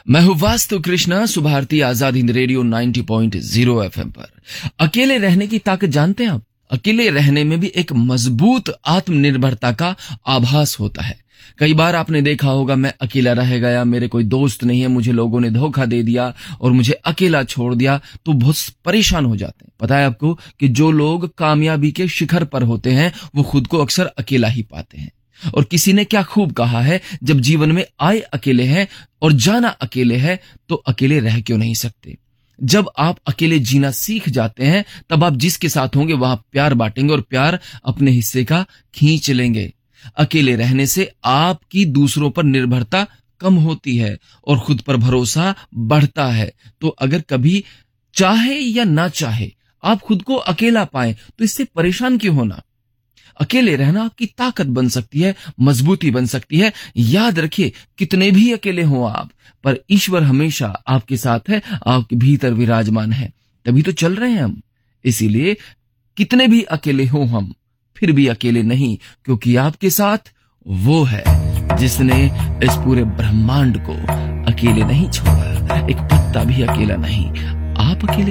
मैं हूँ vastu Krishna, Subharti Azad Hind radio 90.0 FM पर। अकेले रहने की ताकत जानते हैं आप? अकेले रहने में भी एक मजबूत आत्मनिर्भरता का आभास होता है। कई बार आपने देखा होगा, मैं अकेला रह गया, मेरे कोई दोस्त नहीं है, मुझे लोगों ने धोखा दे दिया और मुझे अकेला छोड़ दिया, तो बहुत परेशान हो जाते हैं। पता है आपको कि जो लोग कामयाबी के शिखर पर होते हैं वो खुद को अक्सर अकेला ही पाते हैं। और किसी ने क्या खूब कहा है, जब जीवन में आए अकेले हैं और जाना अकेले है तो अकेले रह क्यों नहीं सकते। जब आप अकेले जीना सीख जाते हैं तब आप जिसके साथ होंगे वहां प्यार बांटेंगे और प्यार अपने हिस्से का खींच लेंगे। अकेले रहने से आपकी दूसरों पर निर्भरता कम होती है और खुद पर भरोसा बढ़ता है। तो अगर कभी चाहे या ना चाहे आप खुद को अकेला पाएं तो इससे परेशान क्यों होना। अकेले रहना आपकी ताकत बन सकती है, मजबूती बन सकती है। याद रखिए, कितने भी अकेले हों आप, पर ईश्वर हमेशा आपके साथ है, आपके भीतर विराजमान है, तभी तो चल रहे हैं हम। इसीलिए कितने भी अकेले हों हम, फिर भी अकेले नहीं, क्योंकि आपके साथ वो है जिसने इस पूरे ब्रह्मांड को अकेले नहीं छोड़ा। एक पत्ता भी अकेला नहीं, आप अकेले